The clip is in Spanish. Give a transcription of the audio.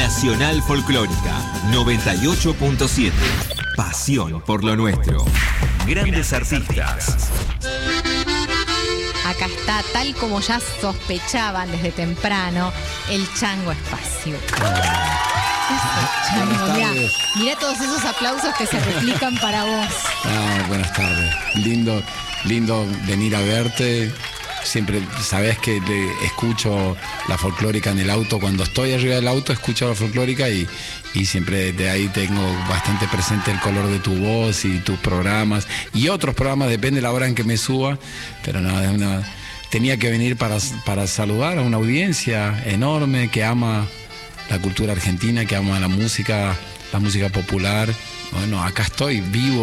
Nacional Folclórica 98.7. Pasión por lo nuestro. Grandes artistas. Acá está, tal como ya sospechaban desde temprano, el Chango Espacio. Chango, mirá todos esos aplausos que se replican para vos. Buenas tardes. Lindo venir a verte. Siempre sabés que escucho la folclórica en el auto. Cuando estoy arriba del auto escucho la folclórica y siempre de ahí tengo bastante presente el color de tu voz y tus programas y otros programas, depende de la hora en que me suba, pero nada, tenía que venir para saludar a una audiencia enorme que ama la cultura argentina, que ama la música popular. Bueno, acá estoy vivo.